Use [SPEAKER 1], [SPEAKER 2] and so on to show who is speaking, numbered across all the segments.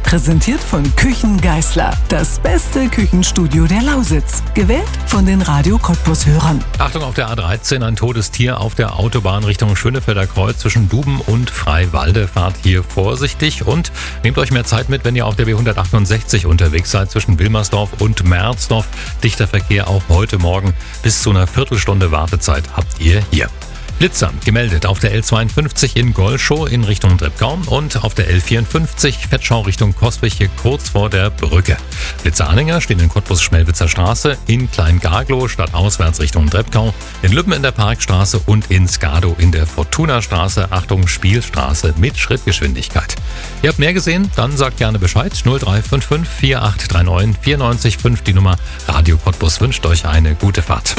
[SPEAKER 1] Präsentiert von Küchen Geisler. Das beste Küchenstudio der Lausitz. Gewählt von den Radio Cottbus-Hörern.
[SPEAKER 2] Achtung, auf der A13 ein totes Tier auf der Autobahn Richtung Schönefelder Kreuz zwischen Duben und Freiwalde. Fahrt hier vorsichtig und nehmt euch mehr Zeit mit, wenn ihr auf der B168 unterwegs seid zwischen Wilmersdorf und Merzdorf. Dichter Verkehr auch heute Morgen. Bis zu einer Viertelstunde Wartezeit habt ihr hier. Blitzer gemeldet auf der L52 in Golschow in Richtung Treppgau und auf der L54 Fettschau Richtung Coswig hier kurz vor der Brücke. Blitzeranhänger stehen in Cottbus-Schmelwitzer Straße, in Klein-Garglow stadtauswärts Richtung Treppgau, in Lübben in der Parkstraße und in Skadow in der Fortuna-Straße. Achtung, Spielstraße mit Schrittgeschwindigkeit. Ihr habt mehr gesehen? Dann sagt gerne Bescheid. 0355 4839 94 die Nummer. Radio Cottbus wünscht euch eine gute Fahrt.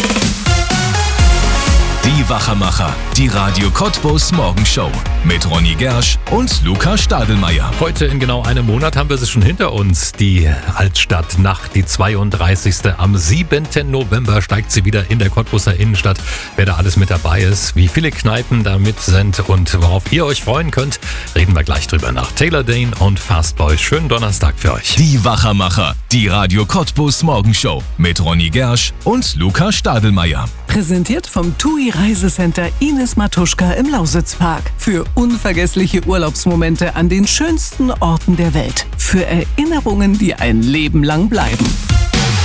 [SPEAKER 3] Die Wachermacher, die Radio Cottbus Morgenshow mit Ronny Gersch und Luca Stadelmeier.
[SPEAKER 2] Heute in genau einem Monat haben wir sie schon hinter uns. Die Altstadtnacht, die 32. Am 7. November steigt sie wieder in der Cottbuser Innenstadt. Wer da alles mit dabei ist, wie viele Kneipen da mit sind und worauf ihr euch freuen könnt, reden wir gleich drüber nach Taylor Dane und Fastboy. Schönen Donnerstag für euch.
[SPEAKER 3] Die Wachermacher, die Radio Cottbus Morgenshow mit Ronny Gersch und Luca Stadelmeier.
[SPEAKER 1] Präsentiert vom TUI Reisecenter Ines Matuschka im Lausitzpark. Für unvergessliche Urlaubsmomente an den schönsten Orten der Welt. Für Erinnerungen, die ein Leben lang bleiben.